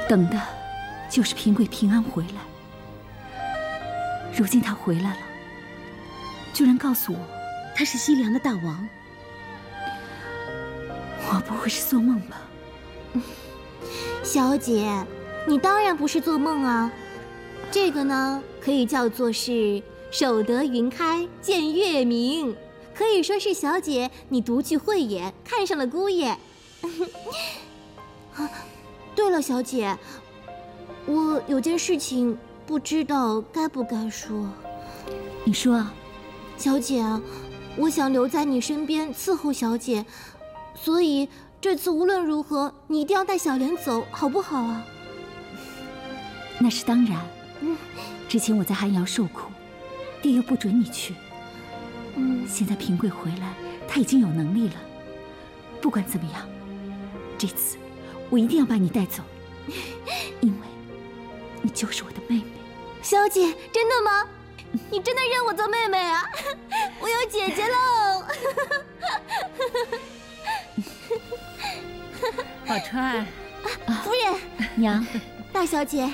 等的就是平贵平安回来。如今他回来了，居然告诉我他是西凉的大王。我不会是做梦吧？ 小姐，你当然不是做梦啊。这个呢，可以叫做是守得云开见月明，可以说是小姐你独具慧眼，看上了姑爷。对了，小姐，我有件事情不知道该不该说。 你说啊。 小姐，我想留在你身边伺候小姐，所以这次无论如何，你一定要带小莲走，好不好啊？ 那是当然。之前我在寒窑受苦，爹又不准你去。现在平贵回来，他已经有能力了。不管怎么样，这次我一定要把你带走，因为你就是我的妹妹。 小姐，真的吗？你真的认我做妹妹啊？我有姐姐喽！ 宝钏， 夫人， 娘， 大小姐。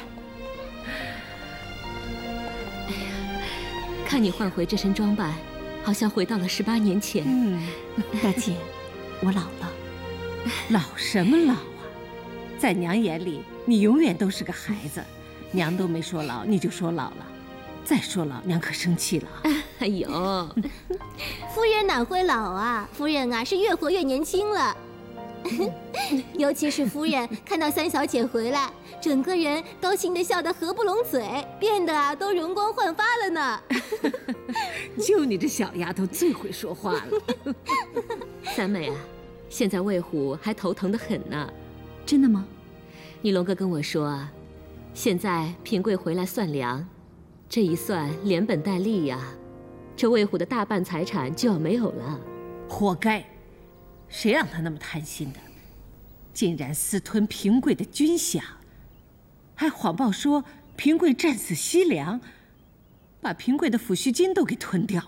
看你换回这身装扮，好像回到了18年前。 大姐，我老了。 老什么老啊？在娘眼里，你永远都是个孩子。娘都没说老，你就说老了。再说老，娘可生气了。 哎呦， 夫人哪会老啊？夫人啊，是越活越年轻了。尤其是夫人看到三小姐回来，整个人高兴得笑得合不拢嘴，变得都容光焕发了呢。 就你这小丫头最会说话了。 三妹啊，现在魏虎还头疼得很呢。 真的吗？ 你龙哥跟我说啊，现在平贵回来算粮，这一算连本带利呀，这魏虎的大半财产就要没有了。 活该！谁让他那么贪心的，竟然私吞平贵的军饷，还谎报说平贵战死西凉，把平贵的抚恤金都给吞掉了。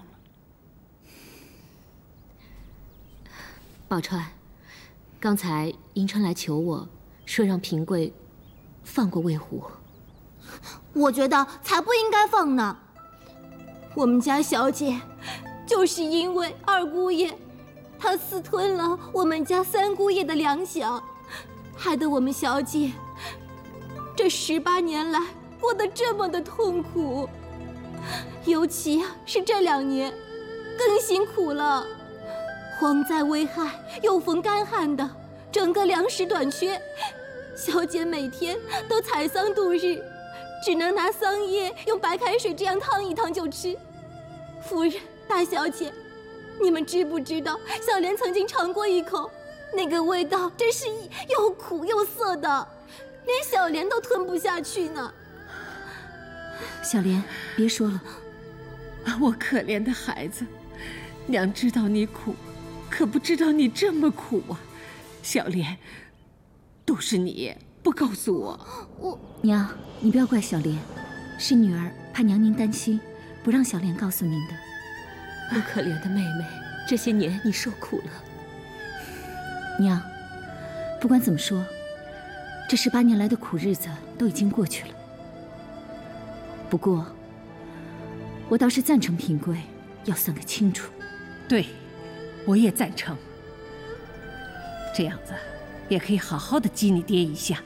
宝钏，刚才迎春来求我，说让平贵放过魏虎。 我觉得才不应该放呢。我们家小姐，就是因为二姑爷他私吞了我们家三姑爷的粮饷，害得我们小姐这18年来过得这么的痛苦，尤其是这2年更辛苦了。荒灾危害，又逢干旱的，整个粮食短缺，小姐每天都采桑度日，只能拿桑叶用白开水这样烫一烫就吃。夫人，大小姐，你们知不知道，小莲曾经尝过一口，那个味道真是又苦又涩的，连小莲都吞不下去呢。 小莲，别说了。 我可怜的孩子，娘知道你苦，可不知道你这么苦啊。小莲，都是你不告诉我。 娘，你不要怪小莲，是女儿怕娘您担心，不让小莲告诉您的。 我可怜的妹妹，这些年你受苦了。 娘，不管怎么说，这18年来的苦日子都已经过去了。不过，我倒是赞成平贵要算个清楚。 对，我也赞成。这样子也可以好好的激你爹一下。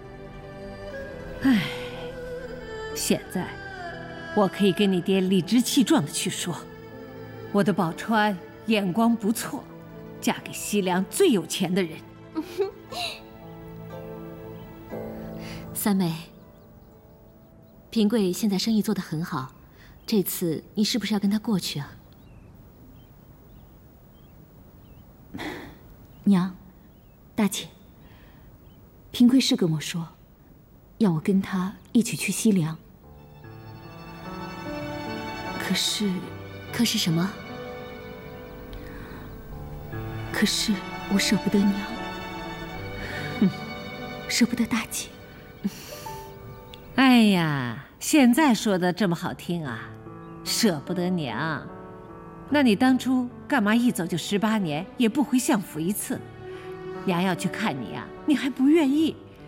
唉，现在我可以跟你爹理直气壮的去说，我的宝钏眼光不错，嫁给西凉最有钱的人。 三妹，平贵现在生意做得很好，这次你是不是要跟他过去啊？ 娘，大姐，平贵是跟我说，要我跟他一起去西凉。可是什么？可是我舍不得娘，舍不得大姐。 哎呀，现在说的这么好听啊，舍不得娘。那你当初干嘛一走就18年，也不回相府一次？娘要去看你啊，你还不愿意，